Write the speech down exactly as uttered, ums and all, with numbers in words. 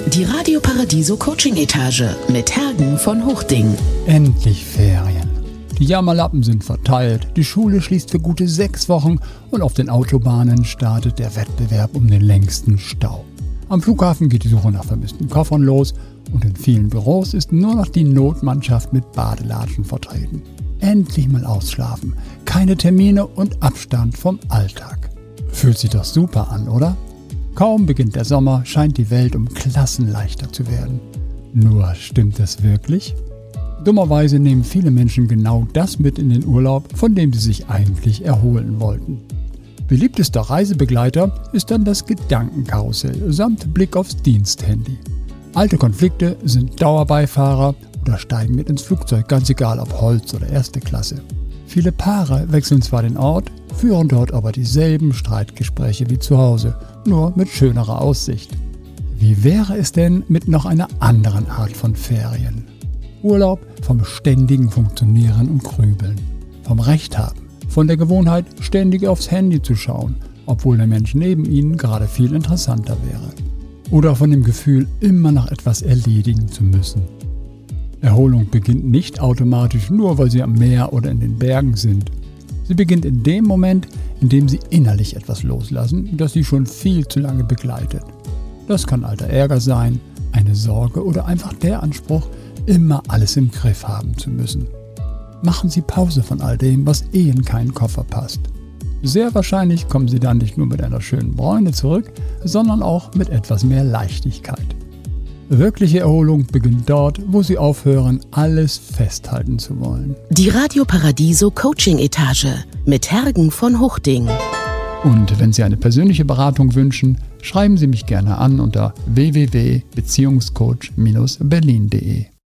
Die Radio Paradiso Coaching Etage mit Hergen von Hochding. Endlich Ferien. Die Jammerlappen sind verteilt, die Schule schließt für gute sechs Wochen und auf den Autobahnen startet der Wettbewerb um den längsten Stau. Am Flughafen geht die Suche nach vermissten Koffern los und in vielen Büros ist nur noch die Notmannschaft mit Badelatschen vertreten. Endlich mal ausschlafen, keine Termine und Abstand vom Alltag. Fühlt sich doch super an, oder? Kaum beginnt der Sommer, scheint die Welt um Klassen leichter zu werden. Nur stimmt das wirklich? Dummerweise nehmen viele Menschen genau das mit in den Urlaub, von dem sie sich eigentlich erholen wollten. Beliebtester Reisebegleiter ist dann das Gedankenkarussell samt Blick aufs Diensthandy. Alte Konflikte sind Dauerbeifahrer oder steigen mit ins Flugzeug, ganz egal ob Holz oder erste Klasse. Viele Paare wechseln zwar den Ort, führen dort aber dieselben Streitgespräche wie zu Hause, nur mit schönerer Aussicht. Wie wäre es denn mit noch einer anderen Art von Ferien? Urlaub vom ständigen Funktionieren und Grübeln, vom Recht haben, von der Gewohnheit, ständig aufs Handy zu schauen, obwohl der Mensch neben ihnen gerade viel interessanter wäre. Oder von dem Gefühl, immer noch etwas erledigen zu müssen. Erholung beginnt nicht automatisch nur, weil sie am Meer oder in den Bergen sind. Sie beginnt in dem Moment, in dem sie innerlich etwas loslassen, das sie schon viel zu lange begleitet. Das kann alter Ärger sein, eine Sorge oder einfach der Anspruch, immer alles im Griff haben zu müssen. Machen Sie Pause von all dem, was eh in keinen Koffer passt. Sehr wahrscheinlich kommen Sie dann nicht nur mit einer schönen Bräune zurück, sondern auch mit etwas mehr Leichtigkeit. Wirkliche Erholung beginnt dort, wo Sie aufhören, alles festhalten zu wollen. Die Radio Paradiso Coaching Etage mit Hergen von Hochding. Und wenn Sie eine persönliche Beratung wünschen, schreiben Sie mich gerne an unter w w w punkt beziehungscoach Bindestrich berlin punkt de.